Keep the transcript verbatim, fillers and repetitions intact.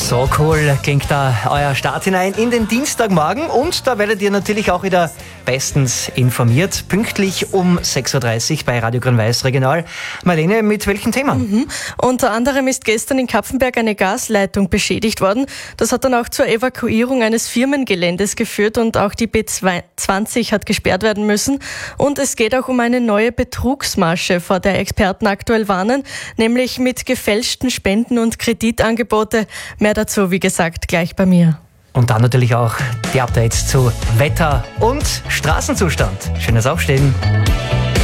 So cool klingt da euer Start hinein in den Dienstagmorgen und da werdet ihr natürlich auch wieder bestens informiert, pünktlich um sechs Uhr dreißig bei Radio Grün-Weiß Regional. Marlene, mit welchem Thema? Mhm. Unter anderem ist gestern in Kapfenberg eine Gasleitung beschädigt worden. Das hat dann auch zur Evakuierung eines Firmengeländes geführt und auch die B zwanzig hat gesperrt werden müssen. Und es geht auch um eine neue Betrugsmasche, vor der Experten aktuell warnen, nämlich mit gefälschten Spenden und Kreditangebote. Mehr dazu, wie gesagt, gleich bei mir. Und dann natürlich auch die Updates zu Wetter und Straßenzustand. Schönes Aufstehen.